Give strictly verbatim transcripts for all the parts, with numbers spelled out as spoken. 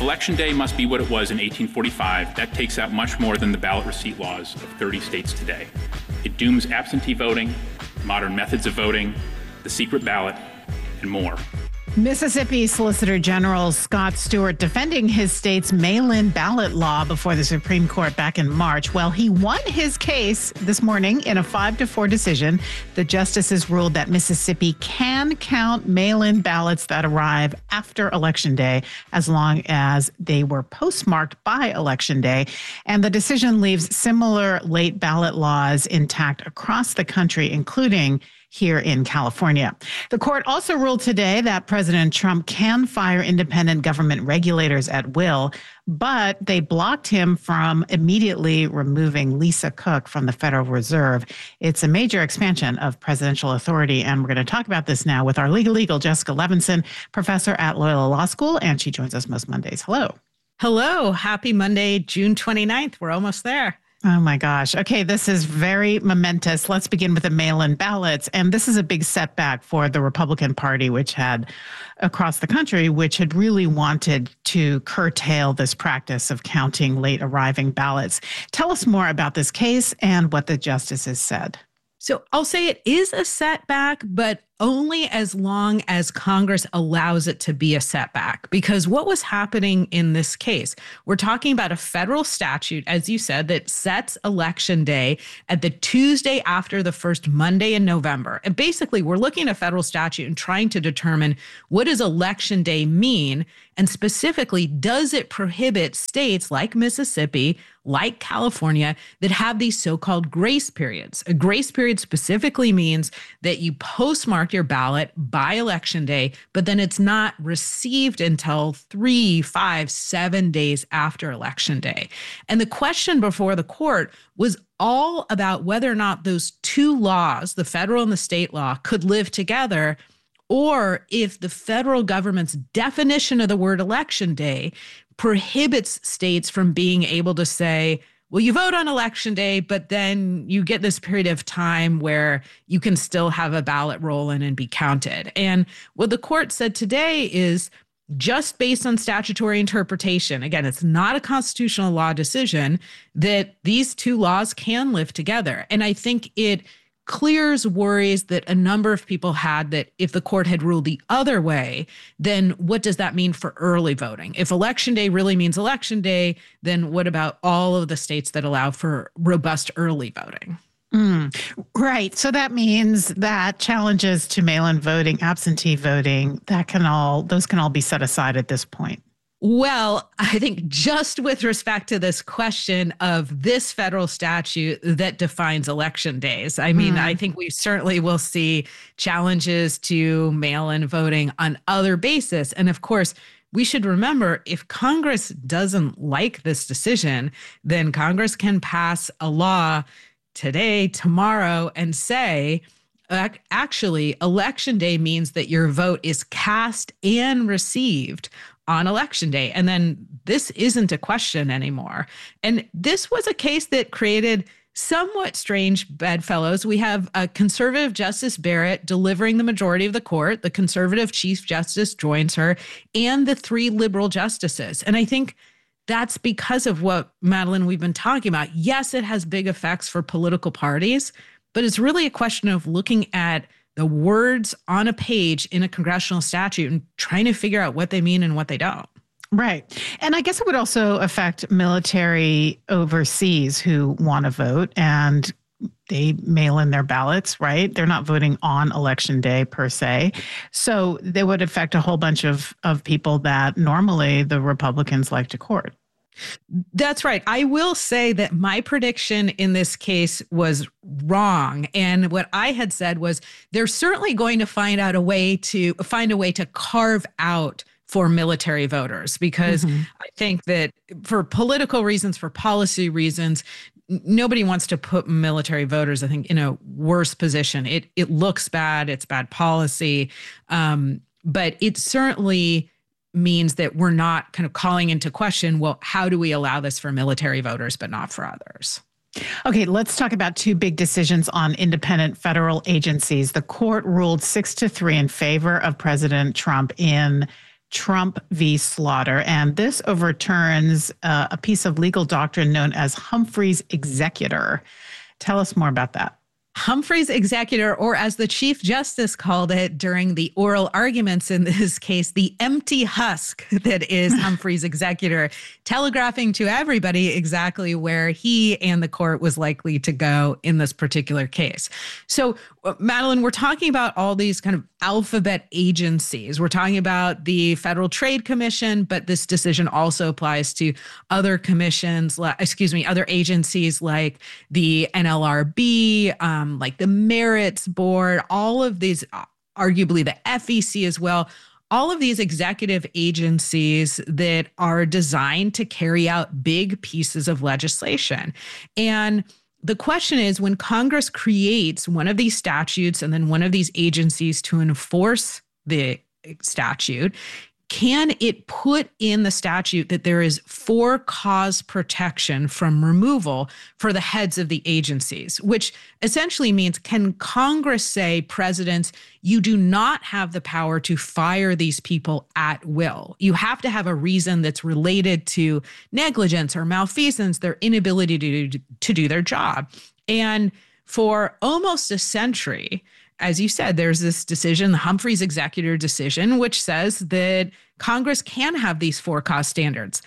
Election Day must be what it was in eighteen forty-five, that takes out much more than the ballot receipt laws of thirty states today. It dooms absentee voting, modern methods of voting, the secret ballot, and more. Mississippi Solicitor General Scott Stewart defending his state's mail-in ballot law before the Supreme Court back in March. Well, he won his case this morning in a five to four decision. The justices ruled that Mississippi can count mail-in ballots that arrive after Election Day as long as they were postmarked by Election Day. And the decision leaves similar late ballot laws intact across the country, including here in California. The court also ruled today that President Trump can fire independent government regulators at will, but they blocked him from immediately removing Lisa Cook from the Federal Reserve. It's a major expansion of presidential authority, and we're going to talk about this now with our legal eagle, Jessica Levinson, professor at Loyola Law School, and she joins us most Mondays. Hello. Hello. Happy Monday, June twenty-ninth. We're almost there. Oh, my gosh. Okay, this is very momentous. Let's begin with the mail-in ballots. And this is a big setback for the Republican Party, which had across the country, which had really wanted to curtail this practice of counting late arriving ballots. Tell us more about this case and what the justices said. So I'll say it is a setback, but only as long as Congress allows it to be a setback. Because what was happening in this case, we're talking about a federal statute, as you said, that sets Election Day at the Tuesday after the first Monday in November. And basically, we're looking at a federal statute and trying to determine what does Election Day mean? And specifically, does it prohibit states like Mississippi, like California, that have these so-called grace periods? A grace period specifically means that you postmark your ballot by Election Day, but then it's not received until three, five, seven days after Election Day. And the question before the court was all about whether or not those two laws, the federal and the state law, could live together, or if the federal government's definition of the word Election Day prohibits states from being able to say, well, you vote on Election Day, but then you get this period of time where you can still have a ballot roll in and be counted. And what the court said today is just based on statutory interpretation, again, it's not a constitutional law decision, that these two laws can live together. And I think it clears worries that a number of people had that if the court had ruled the other way, then what does that mean for early voting? If Election Day really means Election Day, then what about all of the states that allow for robust early voting? Mm, right. So that means that challenges to mail-in voting, absentee voting, that can all, those can all be set aside at this point. Well, I think just with respect to this question of this federal statute that defines election days, I mean, mm. I think we certainly will see challenges to mail-in voting on other basis. And of course, we should remember if Congress doesn't like this decision, then Congress can pass a law today, tomorrow, and say, actually, Election Day means that your vote is cast and received on Election Day. And then this isn't a question anymore. And this was a case that created somewhat strange bedfellows. We have a conservative Justice Barrett delivering the majority of the court. The conservative Chief Justice joins her, and the three liberal justices. And I think that's because of what, Madeline, we've been talking about. Yes, it has big effects for political parties, but it's really a question of looking at the words on a page in a congressional statute and trying to figure out what they mean and what they don't. Right. And I guess it would also affect military overseas who want to vote, and they mail in their ballots, right? They're not voting on Election Day per se. So they would affect a whole bunch of, of people that normally the Republicans like to court. That's right. I will say that my prediction in this case was wrong. And what I had said was they're certainly going to find out a way to find a way to carve out for military voters, because mm-hmm. I think that for political reasons, for policy reasons, nobody wants to put military voters, I think, in a worse position. It it looks bad. It's bad policy. Um, but it certainly means that we're not kind of calling into question, well, how do we allow this for military voters, but not for others? Okay, let's talk about two big decisions on independent federal agencies. The court ruled six to three in favor of President Trump in Trump v. Slaughter, and this overturns uh, a piece of legal doctrine known as Humphrey's executor. Tell us more about that. Humphrey's executor, or as the Chief Justice called it during the oral arguments in this case, the empty husk that is Humphrey's executor, telegraphing to everybody exactly where he and the court was likely to go in this particular case. So, Madeleine, we're talking about all these kind of alphabet agencies. We're talking about the Federal Trade Commission, but this decision also applies to other commissions, excuse me, other agencies like the N L R B, um, like the Merits Board, all of these, arguably the F E C as well, all of these executive agencies that are designed to carry out big pieces of legislation. And the question is, when Congress creates one of these statutes and then one of these agencies to enforce the statute, can it put in the statute that there is for cause protection from removal for the heads of the agencies, which essentially means, can Congress say, President, you do not have the power to fire these people at will. You have to have a reason that's related to negligence or malfeasance, their inability to do, to do their job. And for almost a century, as you said, there's this decision, the Humphrey's executor decision, which says that Congress can have these for cause standards.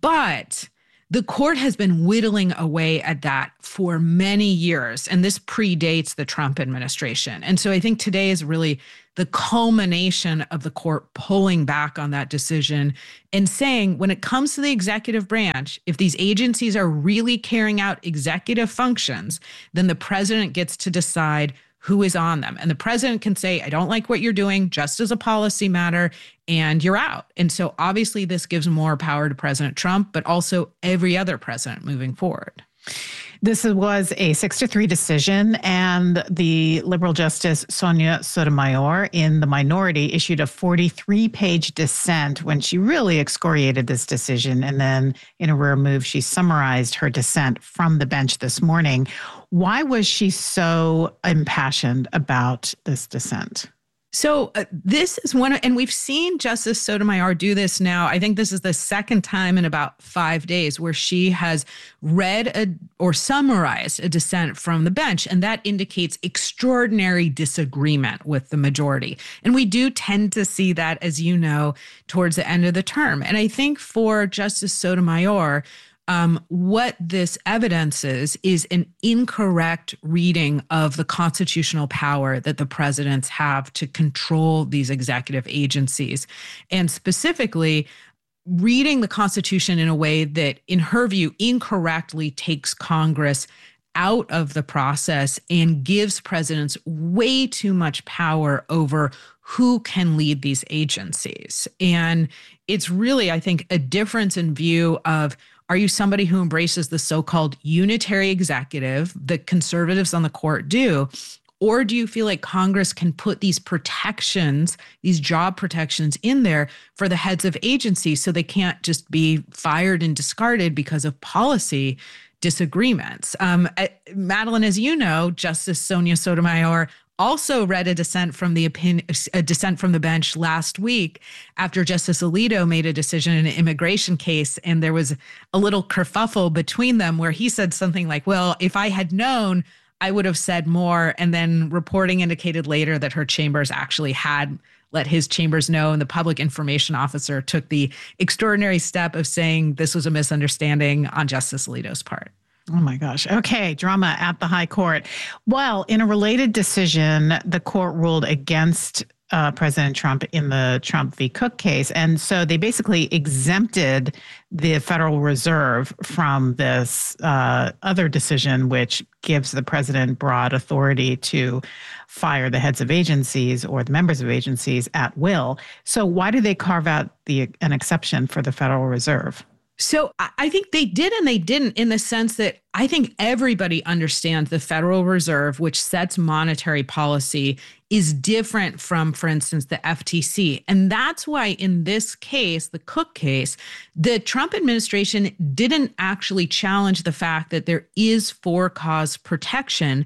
But the court has been whittling away at that for many years, and this predates the Trump administration. And so I think today is really the culmination of the court pulling back on that decision and saying, when it comes to the executive branch, if these agencies are really carrying out executive functions, then the president gets to decide who is on them. And the president can say, I don't like what you're doing, just as a policy matter, and you're out. And so obviously this gives more power to President Trump, but also every other president moving forward. This was a six to three decision, and the liberal justice Sonia Sotomayor in the minority issued a forty-three page dissent when she really excoriated this decision. And then in a rare move, she summarized her dissent from the bench this morning. Why was she so impassioned about this dissent? So uh, this is one, and we've seen Justice Sotomayor do this now. I think this is the second time in about five days where she has read a, or summarized a dissent from the bench, and that indicates extraordinary disagreement with the majority. And we do tend to see that, as you know, towards the end of the term. And I think for Justice Sotomayor, Um, what this evidence is, is an incorrect reading of the constitutional power that the presidents have to control these executive agencies. And specifically, reading the Constitution in a way that, in her view, incorrectly takes Congress out of the process and gives presidents way too much power over who can lead these agencies. And it's really, I think, a difference in view of, are you somebody who embraces the so-called unitary executive that conservatives on the court do? Or do you feel like Congress can put these protections, these job protections in there for the heads of agencies so they can't just be fired and discarded because of policy disagreements? Um, Madeleine, as you know, Justice Sonia Sotomayor also read a dissent from the opinion, a dissent from the bench last week after Justice Alito made a decision in an immigration case, and there was a little kerfuffle between them where he said something like, well, if I had known, I would have said more. And then reporting indicated later that her chambers actually had let his chambers know, and the public information officer took the extraordinary step of saying this was a misunderstanding on Justice Alito's part. Oh, my gosh. Okay. Drama at the high court. Well, in a related decision, the court ruled against uh, President Trump in the Trump v. Cook case. And so they basically exempted the Federal Reserve from this uh, other decision, which gives the president broad authority to fire the heads of agencies or the members of agencies at will. So why did they carve out the an exception for the Federal Reserve? So I think they did and they didn't, in the sense that I think everybody understands the Federal Reserve, which sets monetary policy, is different from, for instance, the F T C. And that's why in this case, the Cook case, the Trump administration didn't actually challenge the fact that there is for cause protection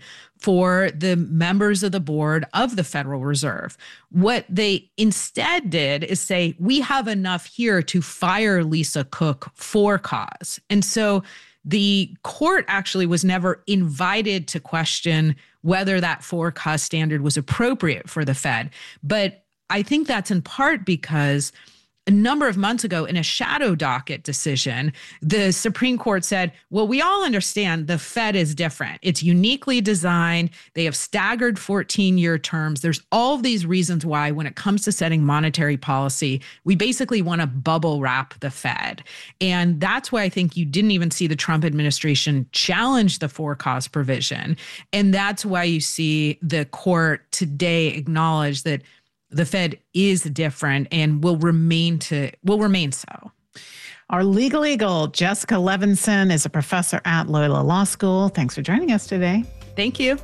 for the members of the board of the Federal Reserve. What they instead did is say, we have enough here to fire Lisa Cook for cause. And so the court actually was never invited to question whether that for cause standard was appropriate for the Fed. But I think that's in part because a number of months ago in a shadow docket decision, the Supreme Court said, well, we all understand the Fed is different. It's uniquely designed. They have staggered fourteen-year terms. There's all of these reasons why when it comes to setting monetary policy, we basically want to bubble wrap the Fed. And that's why I think you didn't even see the Trump administration challenge the for cause provision. And that's why you see the court today acknowledge that the Fed is different and will remain to will remain so. Our legal eagle, Jessica Levinson, is a professor at Loyola Law School. Thanks for joining us today. Thank you.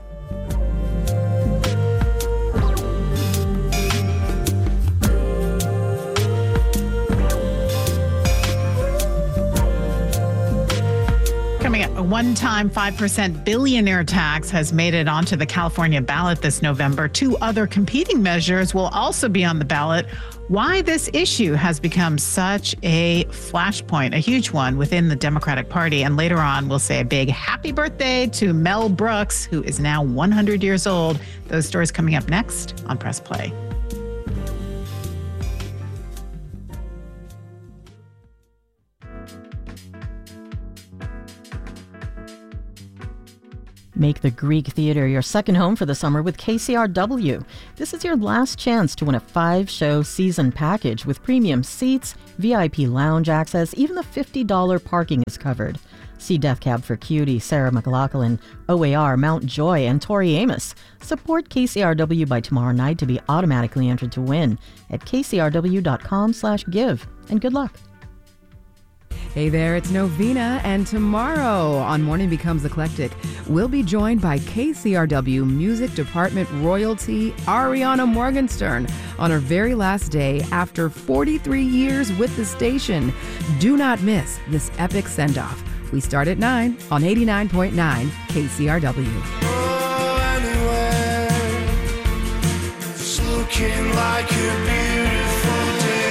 Coming up, a one-time five percent billionaire tax has made it onto the California ballot this November. Two other competing measures will also be on the ballot. Why this issue has become such a flashpoint, a huge one within the Democratic Party. And later on, we'll say a big happy birthday to Mel Brooks, who is now one hundred years old. Those stories coming up next on Press Play. Make the Greek Theater your second home for the summer with K C R W. This is your last chance to win a five-show season package with premium seats, V I P lounge access, even the fifty dollars parking is covered. See Death Cab for Cutie, Sarah McLachlan, O A R, Mount Joy, and Tori Amos. Support K C R W by tomorrow night to be automatically entered to win at k c r w dot com slash give. And good luck. Hey there, it's Novena, and tomorrow on Morning Becomes Eclectic, we'll be joined by K C R W Music Department royalty Ariana Morgenstern on her very last day after forty-three years with the station. Do not miss this epic send-off. We start at nine on eighty-nine point nine K C R W. Oh, anywhere, it's looking like a beautiful day.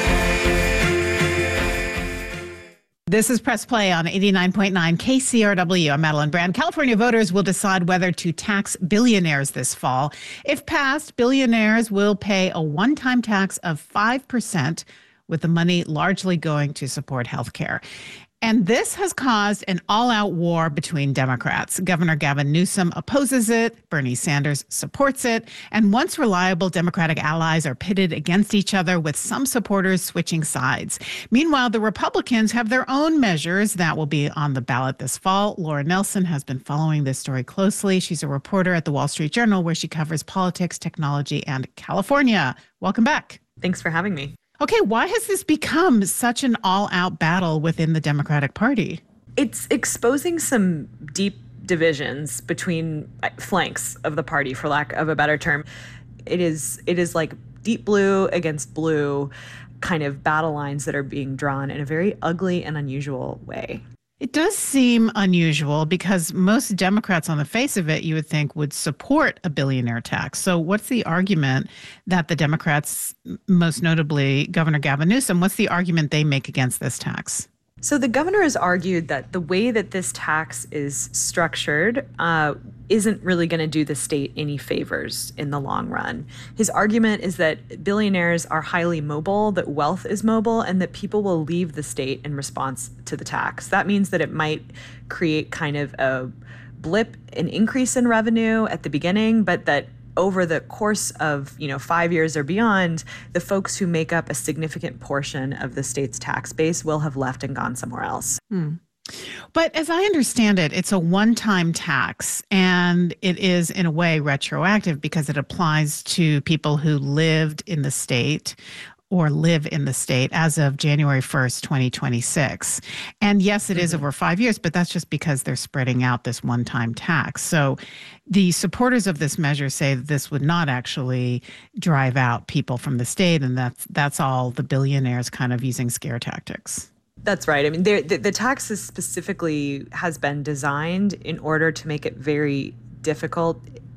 This is Press Play on eighty-nine point nine K C R W. I'm Madeline Brand. California voters will decide whether to tax billionaires this fall. If passed, billionaires will pay a one-time tax of five percent, with the money largely going to support health care. And this has caused an all-out war between Democrats. Governor Gavin Newsom opposes it, Bernie Sanders supports it, and once reliable Democratic allies are pitted against each other, with some supporters switching sides. Meanwhile, the Republicans have their own measures that will be on the ballot this fall. Laura Nelson has been following this story closely. She's a reporter at the Wall Street Journal, where she covers politics, technology, and California. Welcome back. Thanks for having me. Okay, why has this become such an all-out battle within the Democratic Party? It's exposing some deep divisions between flanks of the party, for lack of a better term. It is it is like deep blue against blue kind of battle lines that are being drawn in a very ugly and unusual way. It does seem unusual because most Democrats on the face of it, you would think, would support a billionaire tax. So what's the argument that the Democrats, most notably Governor Gavin Newsom, what's the argument they make against this tax? So the governor has argued that the way that this tax is structured uh, isn't really going to do the state any favors in the long run. His argument is that billionaires are highly mobile, that wealth is mobile, and that people will leave the state in response to the tax. That means that it might create kind of a blip, an increase in revenue at the beginning, but that over the course of, you know, five years or beyond, the folks who make up a significant portion of the state's tax base will have left and gone somewhere else. Hmm. But as I understand it, it's a one-time tax, and it is in a way retroactive because it applies to people who lived in the state or live in the state as of January first, twenty twenty-six. And yes, it is over five years, but that's just because they're spreading out this one-time tax. So the supporters of this measure say that this would not actually drive out people from the state, and that's, that's all the billionaires kind of using scare tactics. That's right. I mean, the, the tax is specifically has been designed in order to make it very difficult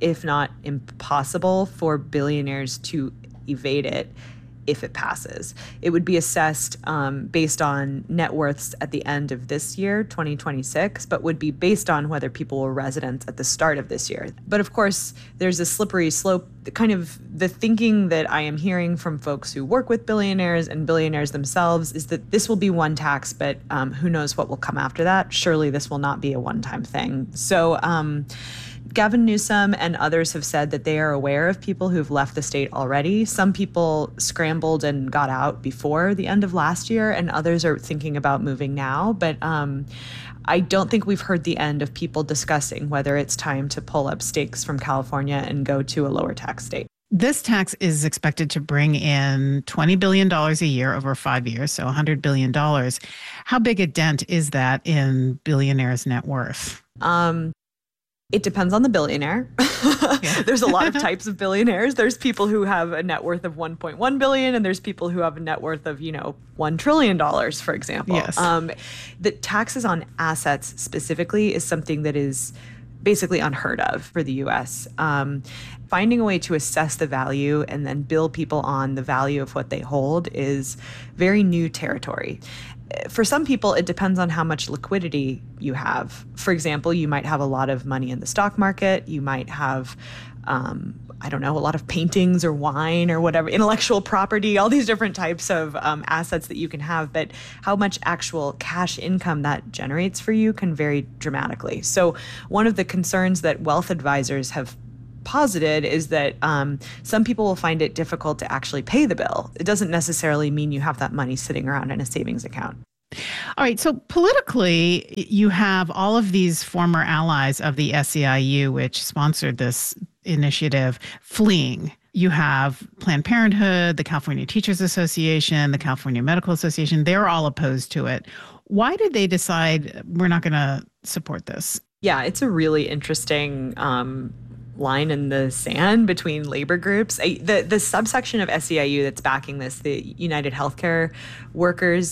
if not impossible, for billionaires to evade it if it passes. It would be assessed um, based on net worths at the end of this year, twenty twenty-six, but would be based on whether people were residents at the start of this year. But of course, there's a slippery slope. Kind of the thinking that I am hearing from folks who work with billionaires and billionaires themselves is that this will be one tax, but um, who knows what will come after that. Surely this will not be a one-time thing. So, um, Gavin Newsom and others have said that they are aware of people who've left the state already. Some people scrambled and got out before the end of last year, and others are thinking about moving now. But um, I don't think we've heard the end of people discussing whether it's time to pull up stakes from California and go to a lower tax state. This tax is expected to bring in twenty billion dollars a year over five years, so one hundred billion dollars. How big a dent is that in billionaires' net worth? Um, It depends on the billionaire. Yeah. There's a lot of types of billionaires. There's people who have a net worth of one point one billion dollars, and there's people who have a net worth of, you know, one trillion dollars, for example. Yes. Um, the taxes on assets specifically is something that is basically unheard of for the U S. Um, finding a way to assess the value and then bill people on the value of what they hold is very new territory. For some people, it depends on how much liquidity you have. For example, you might have a lot of money in the stock market. You might have, um, I don't know, a lot of paintings or wine or whatever, intellectual property, all these different types of um, assets that you can have. But how much actual cash income that generates for you can vary dramatically. So one of the concerns that wealth advisors have posited is that um, some people will find it difficult to actually pay the bill. It doesn't necessarily mean you have that money sitting around in a savings account. All right. So politically, you have all of these former allies of the S E I U, which sponsored this initiative, fleeing. You have Planned Parenthood, the California Teachers Association, the California Medical Association. They're all opposed to it. Why did they decide we're not going to support this? Yeah, it's a really interesting um, line in the sand between labor groups. I, the the subsection of S E I U that's backing this, the United Healthcare Workers